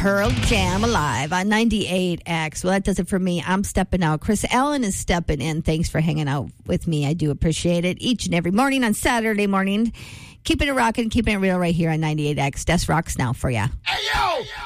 Pearl Jam Alive on 98X. Well, that does it for me. I'm stepping out. Chris Allen is stepping in. Thanks for hanging out with me. I do appreciate it each and every morning on Saturday morning. Keeping it rocking, keeping it real right here on 98X. Des Rocks now for ya. Hey, yo!